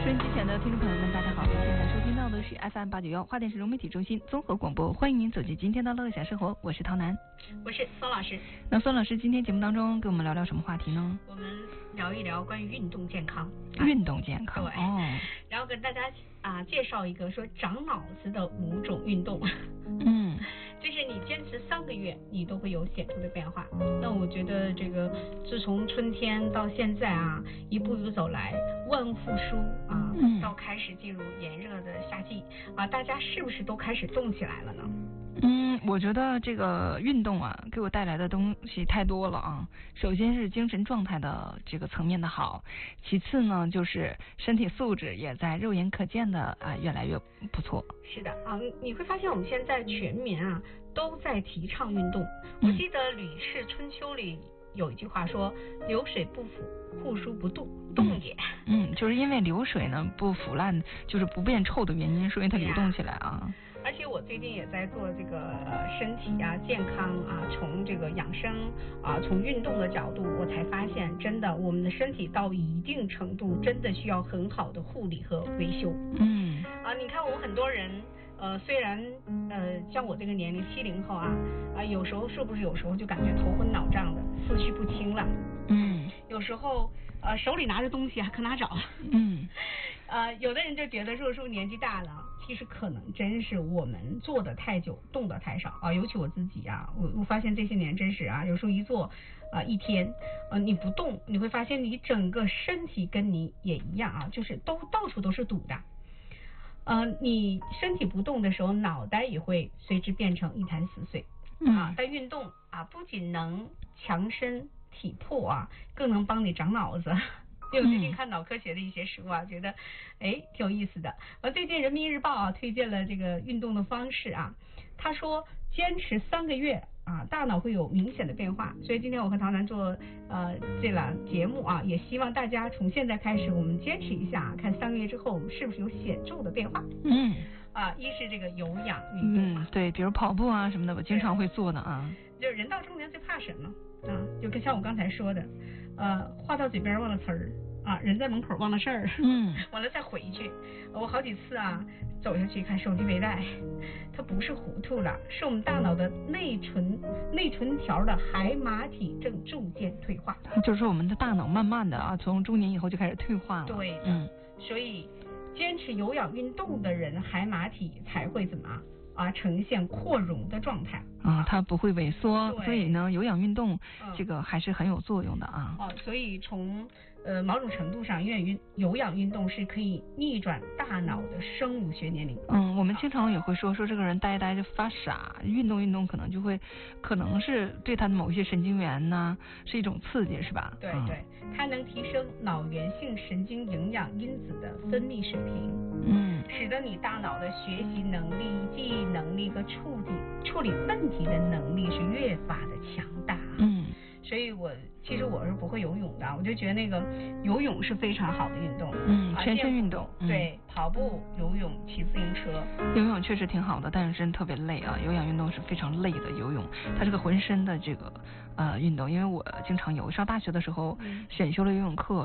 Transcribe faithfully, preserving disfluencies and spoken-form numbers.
收音机前的听众朋友们，大家好，您现在收听到的是 F M 八九幺华电市融媒体中心综合广播，欢迎您走进今天的乐享生活，我是陶楠， 我是孙老师。 那孙老师今天节目当中跟我们聊聊什么话题呢？ 我们聊一聊关于运动健康。 运动健康， 对， 哦， 然后跟大家啊介绍一个说长脑子的五种运动。 嗯， 就是你坚持三个月，你都会有显著的变化。那我觉得这个自从春天到现在啊，一步一步走来，万物复苏啊， 嗯， 到开始进入炎热的夏季啊，大家是不是都开始动起来了呢？ 嗯，我觉得这个运动啊，给我带来的东西太多了啊。首先是精神状态的这个层面的好，其次呢就是身体素质也在肉眼可见的啊越来越不错。 是的啊，你会发现我们现在全民啊都在提倡运动。我记得《吕氏春秋》里有一句话说：“流水不腐，户枢不动，动也。” 嗯，就是因为流水呢不腐烂，就是不变臭的原因，所以它流动起来啊。 而且我最近也在做这个呃身体啊健康啊，从这个养生啊，从运动的角度，我才发现，真的我们的身体到一定程度，真的需要很好的护理和维修。 嗯， 啊，你看我们很多人。呃，虽然呃像我这个年龄七零后啊啊，有时候是不是有时候就感觉头昏脑胀的，思绪不清了。 嗯， 有时候呃手里拿着东西啊可哪找。 嗯， 呃有的人就觉得说说年纪大了，其实可能真是我们坐的太久，动的太少啊。尤其我自己啊，我我发现这些年真是啊，有时候一坐啊、呃、一天呃你不动，你会发现你整个身体跟你也一样啊，就是都到处都是堵的。呃，你身体不动的时候，脑袋也会随之变成一潭死水。 嗯、 啊，但运动啊，不仅能强身体魄啊，更能帮你长脑子。因为我最近看脑科学的一些书啊，觉得哎挺有意思的。呃，最近人民日报啊推荐了这个运动的方式啊，他说坚持三个月啊，大脑会有明显的变化。所以今天我和陶楠做呃这档节目啊，也希望大家从现在开始，我们坚持一下，看三个月之后我们是不是有显著的变化。 嗯， 啊，一是这个有氧运动嗯，对，比如跑步啊什么的，我经常会做的啊。 就是人到中年最怕什么啊？就跟像我刚才说的，呃，话到嘴边忘了词儿啊，人在门口忘了事儿， 嗯， 完了再回去。我好几次啊，走下去看手机没带，它不是糊涂了，是我们大脑的内存内存条的海马体正逐渐退化。 就是说我们的大脑慢慢的啊，从中年以后就开始退化了。 对， 嗯， 所以坚持有氧运动的人，海马体才会怎么啊呈现扩容的状态啊，它不会萎缩，所以呢，有氧运动、 嗯、 这个还是很有作用的啊。 哦，所以从呃某种程度上，有氧运有氧运动是可以逆转大脑的生物学年龄。 嗯，我们经常也会说说这个人呆呆就发傻，运动运动可能就会，可能是对他的某一些神经元呢是一种刺激，是吧？ 对对，嗯、它能提升脑源性神经营养因子的分泌水平。 嗯， 使得你大脑的学习能力、记忆能力和处理处理问题的能力是越发的强大。 嗯，所以我其实我是不会游泳的，我就觉得那个游泳是非常好的运动。 嗯，全身运动。 嗯、对，跑步、游泳、骑自行车。 游泳确实挺好的，但是真特别累啊！有氧运动是非常累的，游泳它是个浑身的这个呃运动，因为我经常游，上大学的时候选修了游泳课。